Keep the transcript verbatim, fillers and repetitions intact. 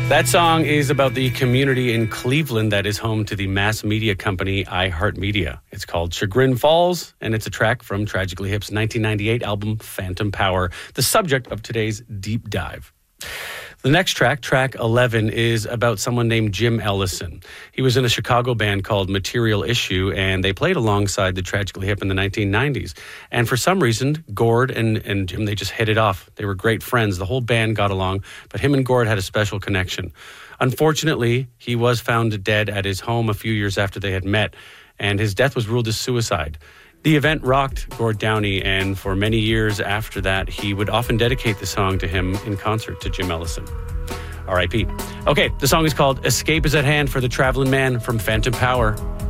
That song is about the community in Cleveland that is home to the mass media company iHeartMedia. It's called Chagrin Falls, and it's a track from Tragically Hip's nineteen ninety-eight album Phantom Power, the subject of today's deep dive. The next track, track eleven, is about someone named Jim Ellison. He was in a Chicago band called Material Issue, and they played alongside the Tragically Hip in the nineteen nineties. And for some reason, Gord and, and Jim, they just hit it off. They were great friends. The whole band got along, but him and Gord had a special connection. Unfortunately, he was found dead at his home a few years after they had met, and his death was ruled as suicide. The event rocked Gord Downie, and for many years after that, he would often dedicate the song to him in concert to Jim Ellison. R I P Okay, the song is called Escape is at Hand for the Traveling Man from Phantom Power.